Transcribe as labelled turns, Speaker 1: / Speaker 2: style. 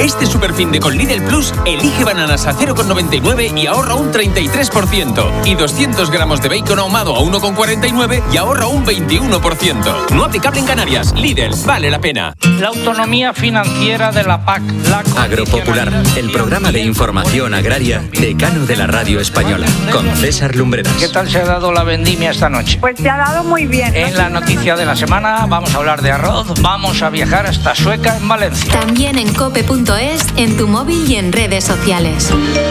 Speaker 1: Este superfin de con Lidl Plus, elige bananas a 0,99 y ahorra un 33%. Y 200 gramos de bacon ahumado a 1,49 y ahorra un 21%. No aplicable en Canarias. Lidl, vale la pena.
Speaker 2: La autonomía financiera de la PAC.
Speaker 3: Agropopular, el programa de información agraria decano de la radio española, con César Lumbreras.
Speaker 2: ¿Qué tal se ha dado la vendimia esta noche?
Speaker 4: Pues se ha dado muy bien.
Speaker 2: En la noticia de la semana vamos a hablar de arroz, vamos a viajar hasta Sueca en Valencia.
Speaker 5: También en cope.es, en tu móvil y en redes sociales.